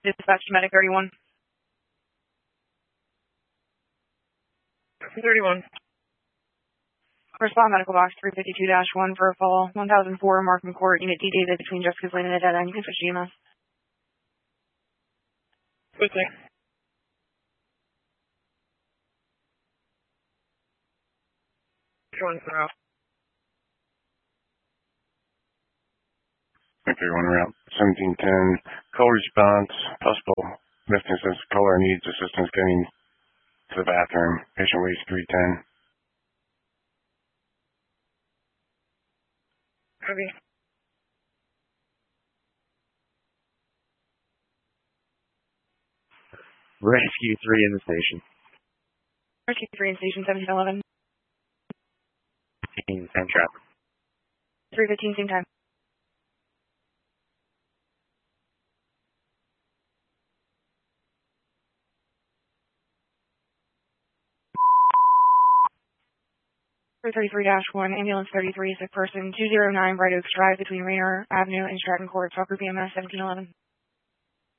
Dispatch to Medic 31. 31. Respond medical box 352-1 for a fall. 1004 Markham Court, Unit D David between Jessica's Lane and the dead end. You can switch to EMS. Switching. One route. Okay, one route. 1710. Call response. Possible missing since caller needs assistance getting to the bathroom. Patient weighs 310. Copy. Rescue 3 in the station. Rescue 3 in station 1711. 10 traffic. 315 same time. For 33-1, ambulance 33, sick person, 209 Bright Oaks Drive between Rainer Avenue and Stratton Court, Talk Group EMS 1711.